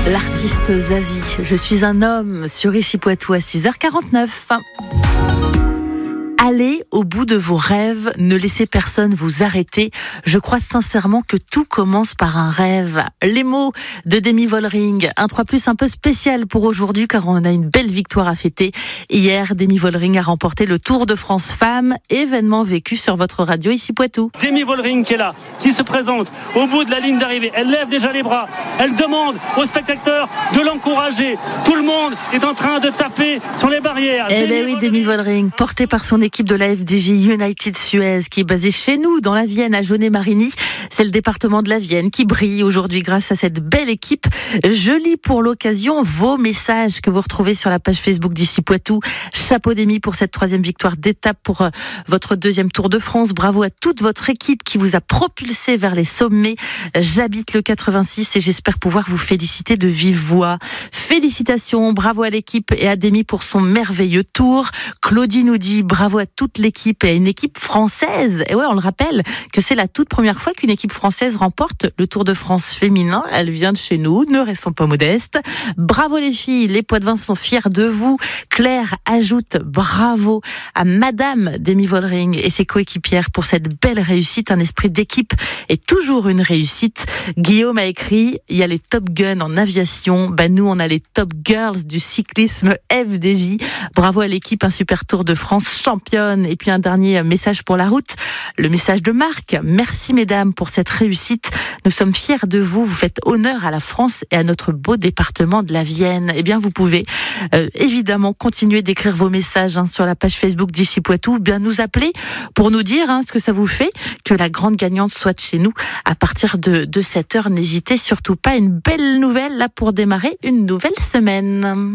L'artiste Zazie, je suis un homme sur Ici Poitou à 6h49. Allez au bout de vos rêves, ne laissez personne vous arrêter. Je crois sincèrement que tout commence par un rêve. Les mots de Demi Vollering, un 3+ un peu spécial pour aujourd'hui car on a une belle victoire à fêter. Hier, Demi Vollering a remporté le Tour de France Femmes, événement vécu sur votre radio Ici Poitou. Demi Vollering qui est là, qui se présente au bout de la ligne d'arrivée. Elle lève déjà les bras, elle demande aux spectateurs de l'encourager. Tout le monde est en train de taper sur les barrières. Eh bien oui, Demi Vollering, portée par son équipe de la FDJ United Suez, qui est basée chez nous, dans la Vienne, à Jaunet-Marigny. C'est le département de la Vienne qui brille aujourd'hui grâce à cette belle équipe. Je lis pour l'occasion vos messages que vous retrouvez sur la page Facebook d'Ici Poitou. Chapeau Demi pour cette 3e victoire d'étape pour votre 2e Tour de France. Bravo à toute votre équipe qui vous a propulsé vers les sommets. J'habite le 86 et j'espère pouvoir vous féliciter de vive voix. Félicitations, bravo à l'équipe et à Demi pour son merveilleux tour. Claudie nous dit bravo à toute l'équipe et à une équipe française. Et ouais, on le rappelle que c'est la toute première fois qu'une équipe française remporte le Tour de France féminin. Elle vient de chez nous, ne restons pas modestes. Bravo les filles, les Poitevins sont fiers de vous. Claire ajoute bravo à Madame Demi Vollering et ses coéquipières pour cette belle réussite. Un esprit d'équipe est toujours une réussite. Guillaume a écrit, il y a les Top Gun en aviation. Nous, on a les Top Girls du cyclisme FDJ. Bravo à l'équipe, un super Tour de France championne. Et puis un dernier message pour la route, le message de Marc. Merci mesdames pour cette réussite. Nous sommes fiers de vous. Vous faites honneur à la France et à notre beau département de la Vienne. Eh bien, vous pouvez évidemment continuer d'écrire vos messages sur la page Facebook d'Ici Poitou. Bien nous appeler pour nous dire ce que ça vous fait que la grande gagnante soit de chez nous à partir de 7h. N'hésitez surtout pas. Une belle nouvelle là pour démarrer une nouvelle semaine.